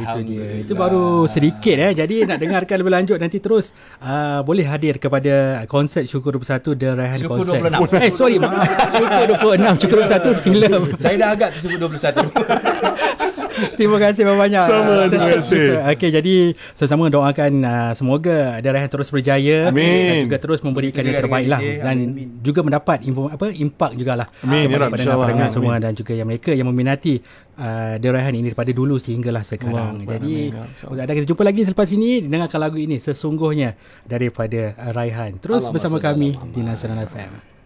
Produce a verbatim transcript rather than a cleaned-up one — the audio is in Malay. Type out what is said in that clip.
Itu dia. Itu baru sedikit eh. Jadi nak dengarkan lebih lanjut nanti terus uh, boleh hadir kepada konsert Syukur dua puluh satu The Raihan Syukur Konsert. dua puluh enam. Eh sorry, maaf. Syukur dua puluh enam, Syukur dua puluh satu filem. Saya dah agak tu Syukur dua puluh satu. Terima kasih banyak. Sama, terima kasih. Okey, jadi sama-sama doakan uh, semoga The Raihan terus berjaya. Amin. Dan juga terus memberikan yang terbaik lah. Dan amin. juga mendapat info, apa impak jugalah. Amin, ya Rab, kepada insyaAllah. pendengar Amin. semua dan juga yang mereka yang meminati uh, The Raihan ini daripada dulu sehinggalah sekarang. Allah, Jadi amin, ya insyaAllah. untuk anda kita jumpa lagi selepas ini, dengarkan lagu ini Sesungguhnya daripada uh, Raihan. Terus Allahumma bersama salli ala kami Muhammad. di Nasional F M.